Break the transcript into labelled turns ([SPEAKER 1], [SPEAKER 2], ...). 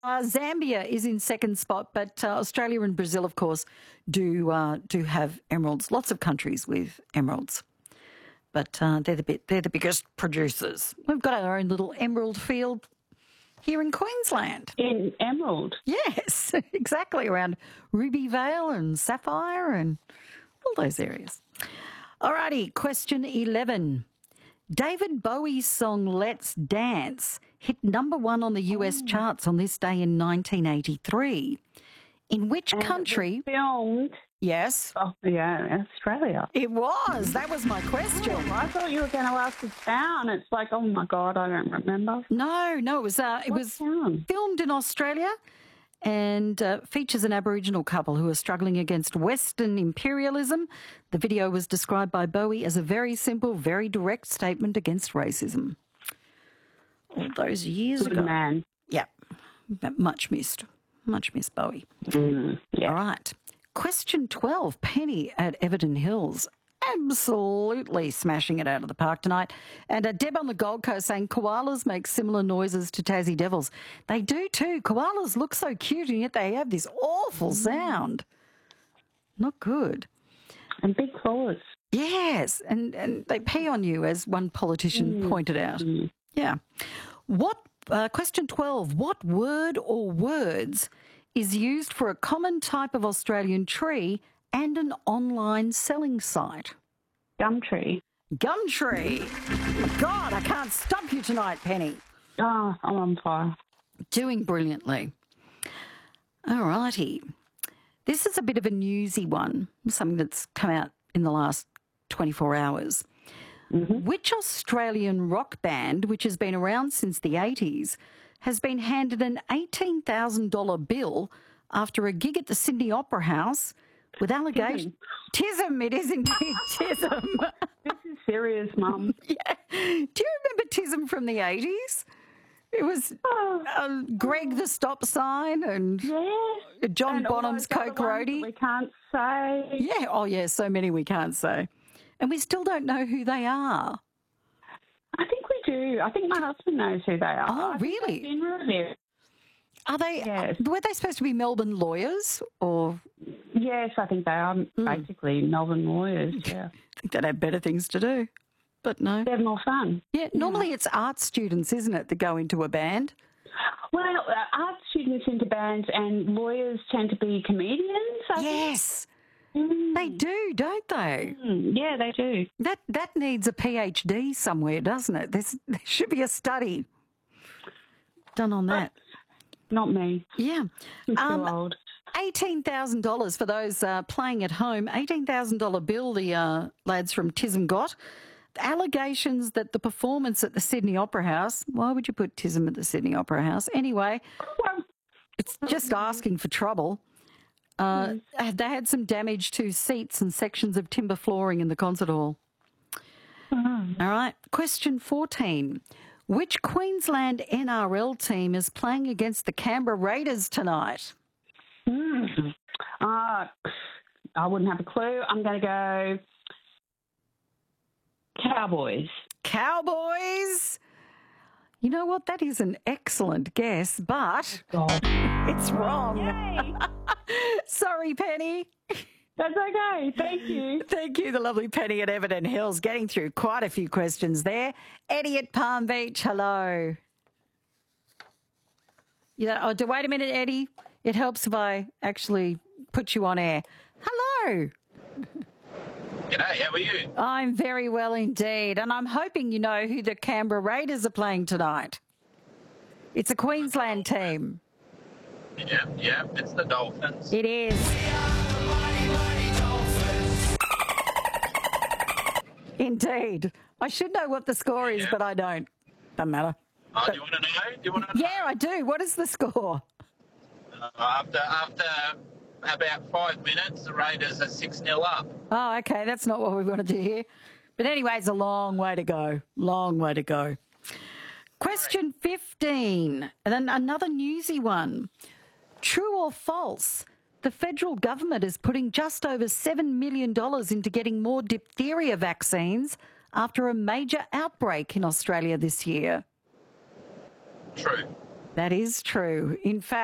[SPEAKER 1] Zambia is in second spot, but Australia and Brazil, of course, do have emeralds. Lots of countries with emeralds, but they're the biggest producers. We've got our own little emerald field here in Queensland.
[SPEAKER 2] In emerald?
[SPEAKER 1] Yes, exactly, around Ruby Vale and Sapphire and all those areas. Alrighty, question 11. David Bowie's song Let's Dance hit number 1 on the US charts on this day in 1983. In which country?
[SPEAKER 2] It was filmed.
[SPEAKER 1] Yes.
[SPEAKER 2] Oh, yeah, Australia.
[SPEAKER 1] It was. That was my question.
[SPEAKER 2] Oh, I thought you were going to ask the town. It's like, oh my God, I don't remember.
[SPEAKER 1] No, it was
[SPEAKER 2] town?
[SPEAKER 1] filmed in Australia and features an Aboriginal couple who are struggling against Western imperialism. The video was described by Bowie as a very simple, very direct statement against racism. All those years ago.
[SPEAKER 2] Good man.
[SPEAKER 1] Yeah, much missed Bowie.
[SPEAKER 2] Yeah.
[SPEAKER 1] All right. Question 12, Penny at Everton Hills. Absolutely smashing it out of the park tonight. And Deb on the Gold Coast saying koalas make similar noises to Tassie Devils. They do too. Koalas look so cute and yet they have this awful sound. Not good.
[SPEAKER 2] And big claws.
[SPEAKER 1] Yes, and they pee on you, as one politician pointed out. Yeah. Question 12, what word or words is used for a common type of Australian tree and an online selling site?
[SPEAKER 2] Gumtree.
[SPEAKER 1] Gumtree. God, I can't stump you tonight, Penny.
[SPEAKER 2] Oh, I'm on fire.
[SPEAKER 1] Doing brilliantly. All righty. This is a bit of a newsy one, something that's come out in the last 24 hours. Which Australian rock band, which has been around since the 80s, has been handed an $18,000 bill after a gig at the Sydney Opera House with allegations... Tism, it is indeed Tism.
[SPEAKER 2] This is serious, Mum.
[SPEAKER 1] Yeah. Do you remember Tism from the 80s? It was Greg the Stop Sign and John
[SPEAKER 2] and
[SPEAKER 1] Bonham's Coke Roadie.
[SPEAKER 2] We can't say.
[SPEAKER 1] Yeah, oh yeah, so many we can't say. And we still don't know who they are.
[SPEAKER 2] I think we do. I think my husband knows who they are.
[SPEAKER 1] Oh, really?
[SPEAKER 2] They've been reviewed.
[SPEAKER 1] Are they?
[SPEAKER 2] Yes.
[SPEAKER 1] Were they supposed to be Melbourne lawyers or?
[SPEAKER 2] Yes, I think they are basically Melbourne lawyers. Yeah,
[SPEAKER 1] I think they'd have better things to do, but no.
[SPEAKER 2] They have more fun.
[SPEAKER 1] Yeah, normally it's art students, isn't it, that go into a band?
[SPEAKER 2] Well, art students into bands and lawyers tend to be comedians. I think.
[SPEAKER 1] Yes. They do, don't they?
[SPEAKER 2] Yeah, they do.
[SPEAKER 1] That needs a PhD somewhere, doesn't it? There should be a study done on that.
[SPEAKER 2] Not me.
[SPEAKER 1] Yeah.
[SPEAKER 2] I'm too old.
[SPEAKER 1] $18,000 for those playing at home. $18,000 bill the lads from Tism got. Allegations that the performance at the Sydney Opera House, why would you put Tism at the Sydney Opera House? Anyway, it's just asking for trouble. They had some damage to seats and sections of timber flooring in the concert hall. All right. Question 14. Which Queensland NRL team is playing against the Canberra Raiders tonight?
[SPEAKER 2] I wouldn't have a clue. I'm going to go Cowboys.
[SPEAKER 1] Cowboys? You know what? That is an excellent guess, but it's wrong. Sorry, Penny.
[SPEAKER 2] That's okay. Thank you.
[SPEAKER 1] Thank you, the lovely Penny at Everton Hills, getting through quite a few questions there. Eddie at Palm Beach, hello. Wait a minute, Eddie. It helps if I actually put you on air. Hello.
[SPEAKER 3] G'day, how are you?
[SPEAKER 1] I'm very well indeed, and I'm hoping you know who the Canberra Raiders are playing tonight. It's a Queensland team.
[SPEAKER 3] Yeah, it's the Dolphins.
[SPEAKER 1] It is. Indeed. I should know what the score is, but I don't. Doesn't matter.
[SPEAKER 3] Oh, do you want to know?
[SPEAKER 1] Yeah, I do. What is the score?
[SPEAKER 3] After about 5 minutes, the Raiders are 6-0 up.
[SPEAKER 1] Oh, okay. That's not what we want to do here. But anyway, it's a long way to go. Long way to go. Question 15. And then another newsy one. True or false? The federal government is putting just over $7 million into getting more diphtheria vaccines after a major outbreak in Australia this year.
[SPEAKER 3] True.
[SPEAKER 1] That is true. In fact,